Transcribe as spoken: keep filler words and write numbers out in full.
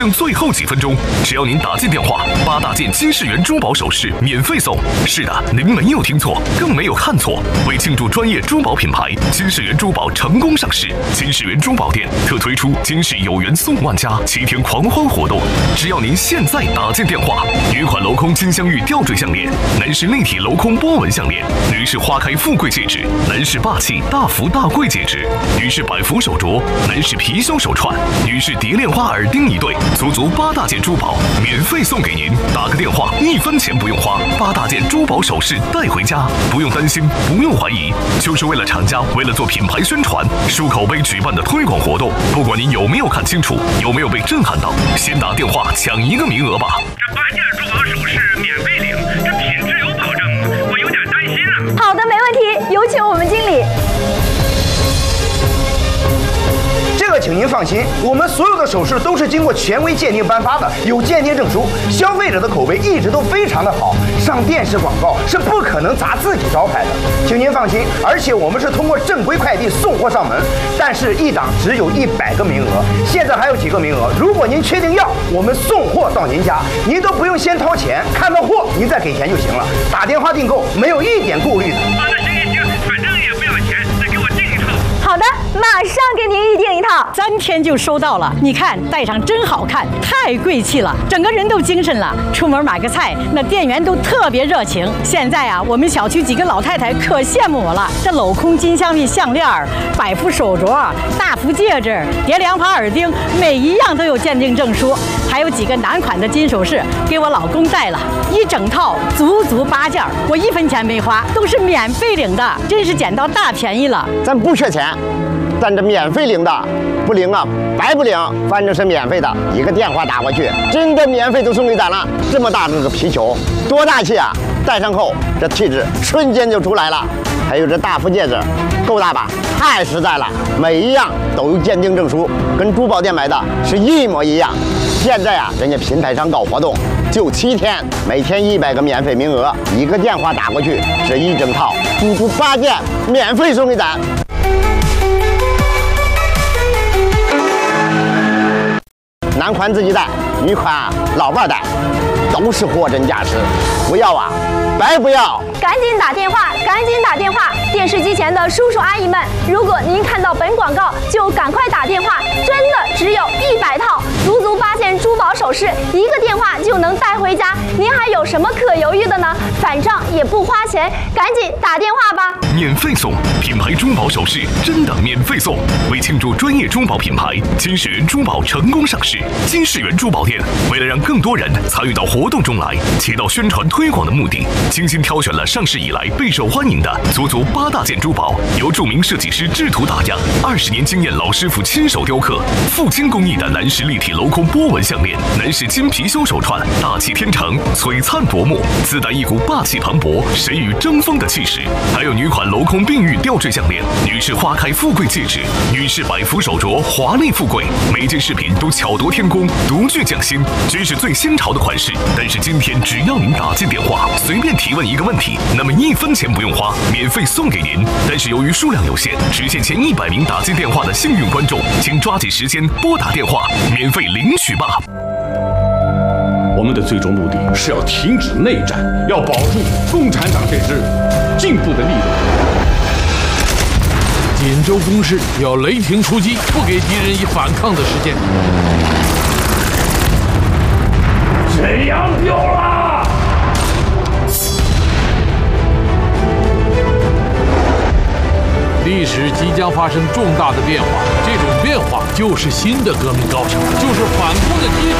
剩最后几分钟，只要您打进电话，八大件金世元珠宝首饰免费送。是的，您没有听错，更没有看错。为庆祝专业珠宝品牌金世元珠宝成功上市，金世元珠宝店特推出金世有缘送万家七天狂欢活动。只要您现在打进电话，女款镂空金镶玉吊坠项链，男士立体镂空波纹项链，女士花开富贵戒指，男士霸气大福大贵戒指，女士百福手镯，男士貔貅手串，女士蝶恋花耳钉一对。足足八大件珠宝免费送给您，打个电话一分钱不用花，八大件珠宝首饰带回家，不用担心，不用怀疑，就是为了厂家为了做品牌宣传，漱口杯举办的推广活动。不管您有没有看清楚，有没有被震撼到，先打电话抢一个名额吧。 这八件珠宝首饰免费领，这品质有保证，我有点担心啊。 好的，没问题，有请我们经理。 这个请您放心，我们所有的首饰都是经过权威鉴定颁发的，有鉴定证书，消费者的口碑一直都非常的好，上电视广告是不可能砸自己招牌的，请您放心。而且我们是通过正规快递送货上门，但是一档只有一百个名额，现在还有几个名额，如果您确定要，我们送货到您家，您都不用先掏钱，看到货您再给钱就行了，打电话订购没有一点顾虑的。 啊，那行行行，反正也不要钱，再给我订一套。 好的，马上给您预定一套， 三天就收到了。你看，戴上真好看，太贵气了，整个人都精神了。出门买个菜，那店员都特别热情。现在啊，我们小区几个老太太可羡慕我了。这镂空金镶玉项链、百福手镯、大福戒指、蝶恋花耳钉，每一样都有鉴定证书。还有几个男款的金首饰，给我老公戴了，一整套足足八件，我一分钱没花，都是免费领的，真是捡到大便宜了。 咱不缺钱。但这免费领的不领啊，白不领，反正是免费的。一个电话打过去，真的免费都送给咱了。这么大这个皮球，多大气啊！戴上后，这气质瞬间就出来了。还有这大福戒指，够大吧？太实在了，每一样都有鉴定证书，跟珠宝店买的是一模一样。现在啊，人家平台上搞活动，就七天，每天一百个免费名额，一个电话打过去，这一整套足足八件免费送给咱。男款自己戴，女款老伴戴，都是货真价实。不要啊，白不要！ 赶紧打电话，赶紧打电话！电视机前的叔叔阿姨们，如果您看到本广告，就赶快打电话，真的只有一百套，足足八件珠宝首饰，一个电话就能带回家。您还有什么可犹豫的呢？反正也不花钱，赶紧打电话吧！ 免费送，品牌珠宝首饰真的免费送。为庆祝专业珠宝品牌金世元珠宝成功上市，金世元珠宝店为了让更多人参与到活动中来，起到宣传推广的目的，精心挑选了上市以来备受欢迎的足足八大件珠宝，由著名设计师制图打样，二十年经验老师傅亲手雕刻，富金工艺的男士立体镂空波纹项链，男士金貔貅手串，大气天成，璀璨夺目，自带一股霸气磅礴、谁与争锋的气势。还有女款镂空碧玉吊坠项链，女士花开富贵戒指，女士百福手镯，华丽富贵，每件饰品都巧夺天工，独具匠心，真是最新潮的款式。但是今天只要您打进电话，随便提问一个问题，那么一分钱不用花，免费送给您。但是由于数量有限，只限前一百名打进电话的幸运观众，请抓紧时间拨打电话，免费领取吧。 我们的最终目的是要停止内战，要保住共产党这支进步的力量。 锦州攻势要雷霆出击，不给敌人以反抗的时间。 沈阳丢了！ 历史即将发生重大的变化，这种变化就是新的革命高潮，就是反攻的基础。